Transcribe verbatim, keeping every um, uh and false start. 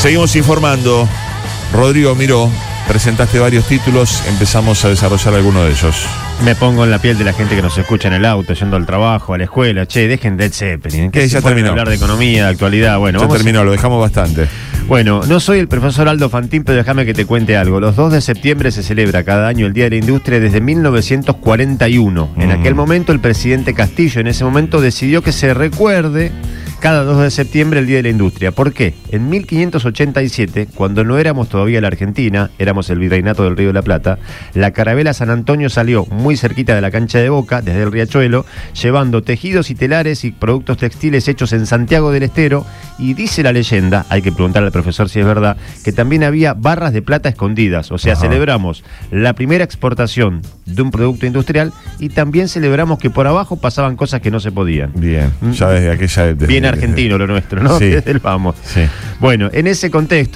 Seguimos informando. Rodrigo Miró, presentaste varios títulos, empezamos a desarrollar alguno de ellos. Me pongo en la piel de la gente que nos escucha en el auto, yendo al trabajo, a la escuela. Che, dejen Led Zeppelin. ¿Qué? Ya terminó. Hablar de economía, de actualidad. Bueno, ya vamos terminó, a... lo dejamos bastante. Bueno, no soy el profesor Aldo Fantín, pero déjame que te cuente algo. Los dos de septiembre se celebra cada año el Día de la Industria desde mil novecientos cuarenta y uno. Mm. En aquel momento el presidente Castillo en ese momento decidió que se recuerde cada dos de septiembre el Día de la Industria. ¿Por qué? En mil quinientos ochenta y siete, cuando no éramos todavía la Argentina, éramos el virreinato del Río de la Plata, la carabela San Antonio salió muy cerquita de la cancha de Boca, desde el Riachuelo, llevando tejidos y telares y productos textiles hechos en Santiago del Estero, y dice la leyenda, hay que preguntarle al profesor si es verdad, que también había barras de plata escondidas. O sea, Ajá. celebramos la primera exportación de un producto industrial y también celebramos que por abajo pasaban cosas que no se podían. Bien, ya desde aquella... Desde, Bien argentino lo nuestro, ¿no? Sí. Desde el vamos. Sí. Bueno, en ese contexto